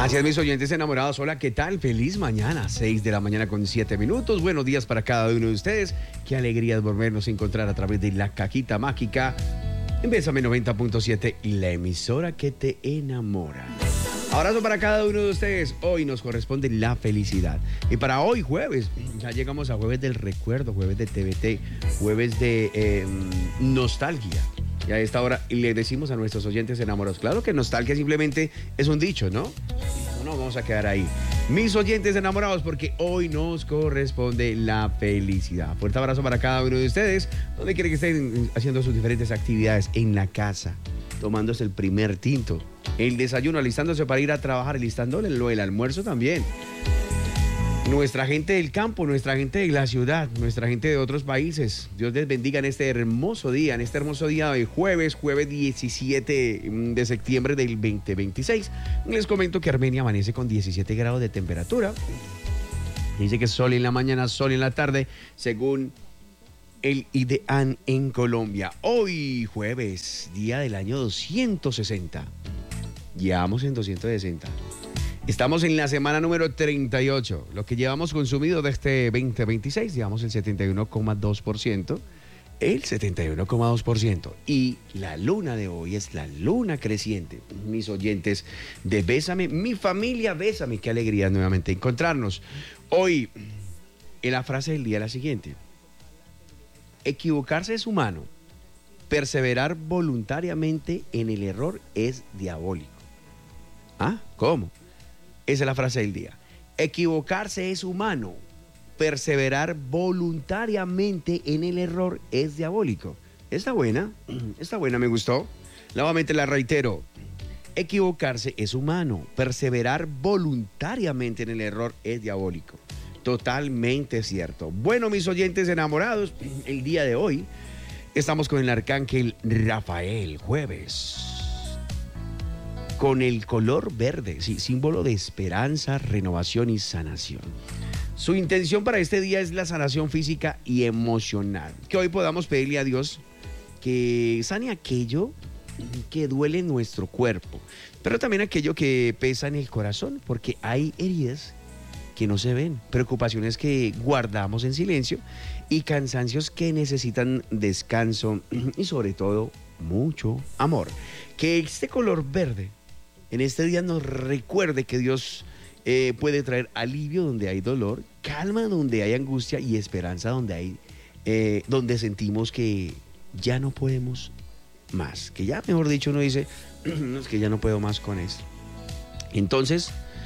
Así es, mis oyentes enamorados. Hola, ¿qué tal? Feliz mañana, 6 de la mañana con 7 minutos. Buenos días para cada uno de ustedes. Qué alegría de volvernos a encontrar a través de la cajita mágica en Bésame 90.7, la emisora que te enamora. Abrazo para cada uno de ustedes. Hoy nos corresponde la felicidad. Y para hoy, jueves, ya llegamos a jueves del recuerdo, jueves de TBT, jueves de nostalgia. Y a esta hora le decimos a nuestros oyentes enamorados, claro que nostalgia simplemente es un dicho, ¿no? No vamos a quedar ahí. Mis oyentes enamorados, porque hoy nos corresponde la felicidad. Fuerte abrazo para cada uno de ustedes, donde quieren que estén haciendo sus diferentes actividades en la casa, tomándose el primer tinto, el desayuno, alistándose para ir a trabajar, alistándole el almuerzo también. Nuestra gente del campo, nuestra gente de la ciudad, nuestra gente de otros países. Dios les bendiga en este hermoso día de jueves 17 de septiembre del 2026. Les comento que Armenia amanece con 17 grados de temperatura. Dice que sol en la mañana, sol en la tarde, según el IDEAN en Colombia. Hoy jueves, día del año 260. Llevamos en 260. Estamos en la semana número 38. Lo que llevamos consumido de este 2026, llevamos el 71,2%. El 71,2%. Y la luna de hoy es la luna creciente. Mis oyentes de Bésame, mi familia Bésame. Qué alegría nuevamente encontrarnos. Hoy, en la frase del día, la siguiente. Equivocarse es humano. Perseverar voluntariamente en el error es diabólico. ¿Ah? ¿Cómo? Esa es la frase del día. Equivocarse es humano. Perseverar voluntariamente en el error es diabólico. Está buena, me gustó. Nuevamente la reitero. Equivocarse es humano. Perseverar voluntariamente en el error es diabólico. Totalmente cierto. Bueno, mis oyentes enamorados, el día de hoy estamos con el arcángel Rafael, jueves. Con el color verde, sí, símbolo de esperanza, renovación y sanación. Su intención para este día es la sanación física y emocional. Que hoy podamos pedirle a Dios que sane aquello que duele en nuestro cuerpo, pero también aquello que pesa en el corazón, porque hay heridas que no se ven, preocupaciones que guardamos en silencio y cansancios que necesitan descanso y sobre todo mucho amor. Que este color verde en este día nos recuerde que Dios puede traer alivio donde hay dolor, calma donde hay angustia y esperanza donde sentimos que ya no podemos más. Que ya, mejor dicho, uno dice, no, es que ya no puedo más con esto. Entonces,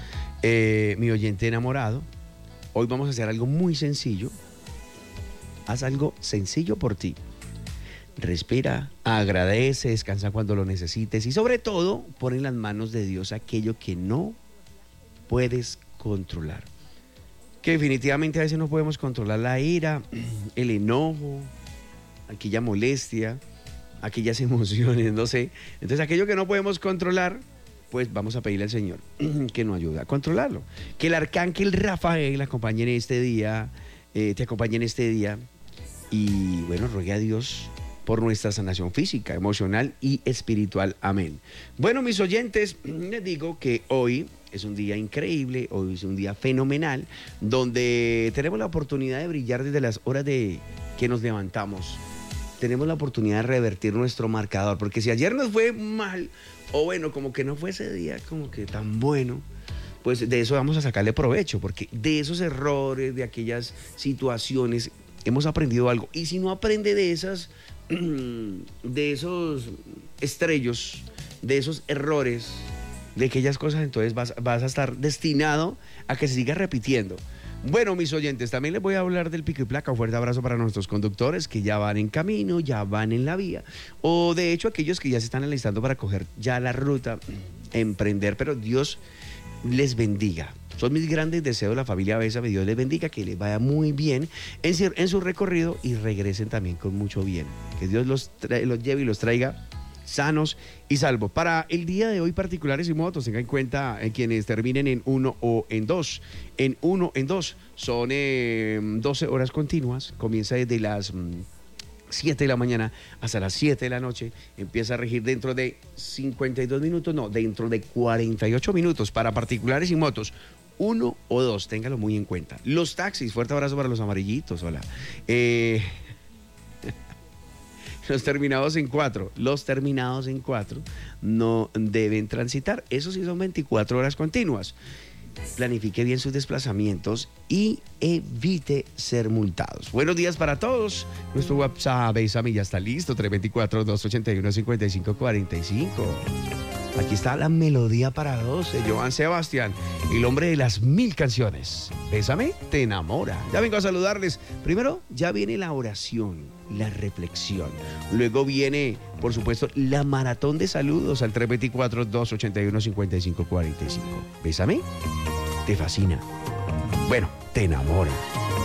mi oyente enamorado, hoy vamos a hacer algo muy sencillo. Haz algo sencillo por ti. Respira, agradece, descansa cuando lo necesites y sobre todo pon en las manos de Dios aquello que no puedes controlar. Que definitivamente a veces no podemos controlar la ira, el enojo, aquella molestia, aquellas emociones, no sé. Entonces aquello que no podemos controlar, pues vamos a pedirle al Señor que nos ayude a controlarlo. Que el arcángel Rafael acompañe en este día, te acompañe en este día y bueno, rogue a Dios por nuestra sanación física, emocional y espiritual. Amén. Bueno, mis oyentes, les digo que hoy es un día increíble, hoy es un día fenomenal, donde tenemos la oportunidad de brillar desde las horas de que nos levantamos. Tenemos la oportunidad de revertir nuestro marcador, porque si ayer nos fue mal, o bueno, como que no fue ese día como que tan bueno, pues de eso vamos a sacarle provecho, porque de esos errores, de aquellas situaciones, hemos aprendido algo. Y si no aprende de esos estrellos, de esos errores, de aquellas cosas, entonces vas a estar destinado a que se siga repitiendo. Bueno, mis oyentes, también les voy a hablar del pico y placa. Un fuerte abrazo para nuestros conductores que ya van en camino, ya van en la vía, o de hecho aquellos que ya se están alistando para coger ya la ruta, emprender, pero Dios les bendiga. Son mis grandes deseos, la familia Bésame. Dios les bendiga, que les vaya muy bien en su recorrido y regresen también con mucho bien. Que Dios los lleve y los traiga sanos y salvos. Para el día de hoy, particulares y motos, tengan en cuenta quienes terminen en 1 o en 2. En 1 en 2 son 12 horas continuas. Comienza desde las 7 de la mañana hasta las 7 de la noche, empieza a regir dentro de 52 minutos, no, dentro de 48 minutos para particulares y motos. 1 o 2, téngalo muy en cuenta. Los taxis, fuerte abrazo para los amarillitos, hola. Los terminados en 4 no deben transitar. Eso sí son 24 horas continuas. Planifique bien sus desplazamientos y evite ser multados. Buenos días para todos. Nuestro WhatsApp, Bésame, ya está listo. 324-281-5545. Aquí está la melodía para 12. Joan Sebastián, el hombre de las 1000 canciones. Bésame, te enamora. Ya vengo a saludarles. Primero, ya viene la oración, la reflexión. Luego viene, por supuesto, la maratón de saludos al 324-281-5545. Bésame, te fascina. Bueno, te enamora.